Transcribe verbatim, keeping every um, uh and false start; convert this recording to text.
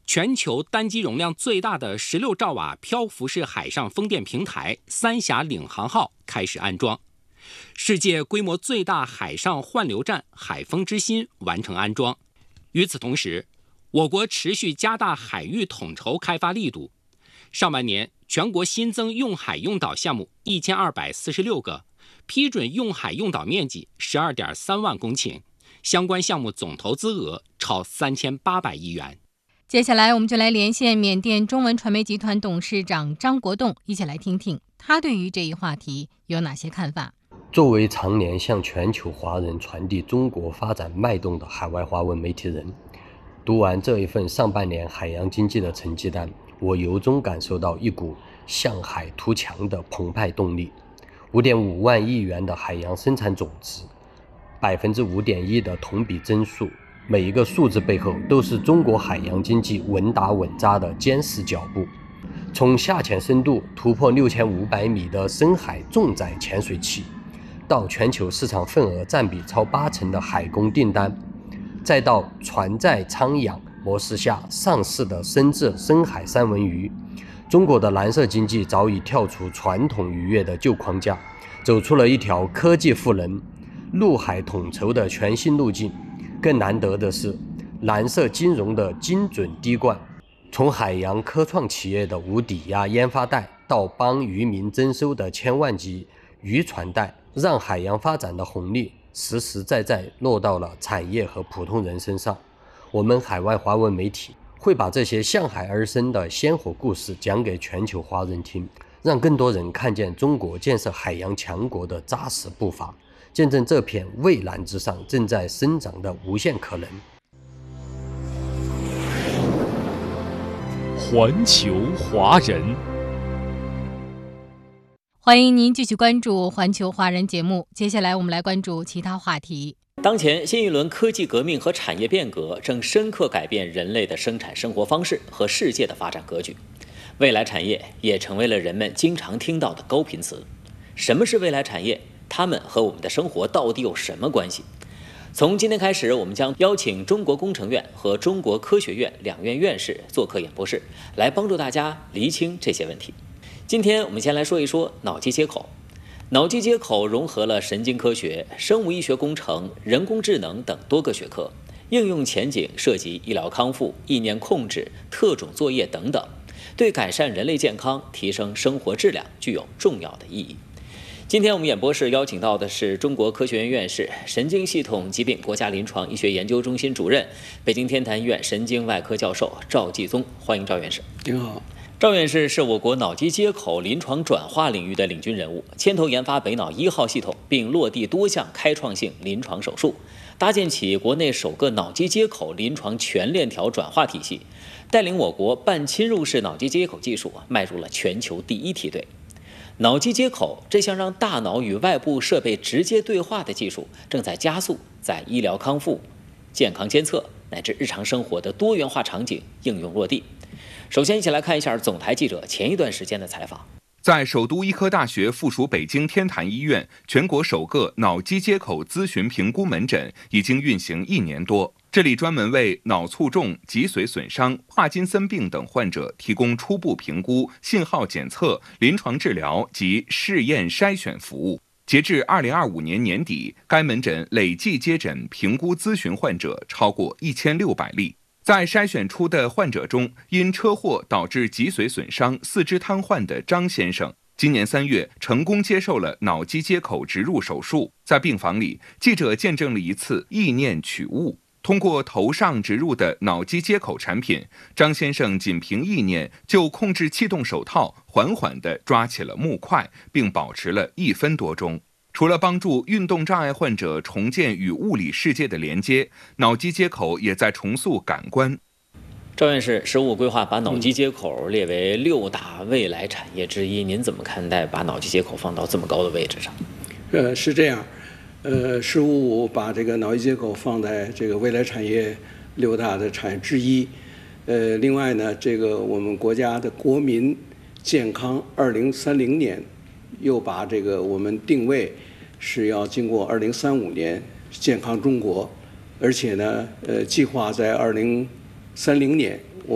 全球单机容量最大的十六兆瓦漂浮式海上风电平台三峡领航号开始安装，世界规模最大海上换流站海风之心完成安装。与此同时，我国持续加大海域统筹开发力度。上半年，全国新增用海用岛项目一千二百四十六个，批准用海用岛面积十二点三万公顷，相关项目总投资额超三千八百亿元。 接下来，我们就来连线缅甸中文传媒集团董事长张国栋，一起来听听他对于这一话题有哪些看法。 作为常年向全球华人传递中国发展脉动的海外华文媒体人，读完这一份上半年海洋经济的成绩单，我由衷感受到一股向海图强的澎湃动力。五点五万亿元的海洋生产总值，百分之五点一的同比增速，每一个数字背后都是中国海洋经济稳打稳扎的坚实脚步。从下潜深度突破六千五百米的深海重载潜水器，到全球市场份额占比超八成的海工订单，再到船载舱养模式下上市的深圳深海三文鱼，中国的蓝色经济早已跳出传统渔业的旧框架，走出了一条科技赋能、陆海统筹的全新路径。更难得的是，蓝色金融的精准滴灌，从海洋科创企业的无抵押研发贷，到帮渔民增收的千万级渔船贷，让海洋发展的红利实实在在落到了产业和普通人身上。我们海外华文媒体会把这些向海而生的鲜活故事讲给全球华人听，让更多人看见中国建设海洋强国的扎实步伐，见证这片蔚蓝之上正在生长的无限可能。 环球华人， 欢迎您继续关注环球华人节目。接下来我们来关注其他话题。 当前新一轮科技革命和产业变革正深刻改变人类的生产生活方式和世界的发展格局，未来产业也成为了人们经常听到的高频词。什么是未来产业？它们和我们的生活到底有什么关系？从今天开始，我们将邀请中国工程院和中国科学院两院院士做客演播室，来帮助大家厘清这些问题。今天我们先来说一说脑机接口。脑机接口融合了神经科学、生物医学工程、人工智能等多个学科，应用前景涉及医疗康复、意念控制、特种作业等等，对改善人类健康、提升生活质量具有重要的意义。今天我们演播室邀请到的是中国科学院院士、神经系统疾病国家临床医学研究中心主任、北京天坛医院神经外科教授赵继宗，欢迎赵院士。 您好。 赵院士是我国脑机接口临床转化领域的领军人物，牵头研发北脑一号系统，并落地多项开创性临床手术，搭建起国内首个脑机接口临床全链条转化体系，带领我国半侵入式脑机接口技术迈入了全球第一梯队。脑机接口这项让大脑与外部设备直接对话的技术，正在加速在医疗康复、健康监测乃至日常生活的多元化场景应用落地。首先，一起来看一下总台记者前一段时间的采访。 在首都医科大学附属北京天坛医院，全国首个脑机接口咨询评估门诊已经运行一年多。这里专门为脑卒中、脊髓损伤、帕金森病等患者提供初步评估、信号检测、临床治疗及试验筛选服务。截至二零二五年年底，该门诊累计接诊评估咨询患者超过一千六百例。在筛选出的患者中，因车祸导致脊髓损伤、四肢瘫痪的张先生，今年三月成功接受了脑机接口植入手术。在病房里，记者见证了一次意念取物。通过头上植入的脑机接口产品，张先生仅凭意念就控制气动手套，缓缓地抓起了木块，并保持了一分多钟。除了帮助运动障碍患者重建与物理世界的连接，脑机接口也在重塑感官。 赵院士，十五规划把脑机接口列为六大未来产业之一，您怎么看待把脑机接口放到这么高的位置上？ 呃，是这样，呃，十五把这个脑机接口放在这个未来产业六大的产业之一。呃，另外呢，这个我们国家的国民健康二零三零年又把这个我们定位是要经过二零三五年健康中国，而且呢，呃，计划在二零三零年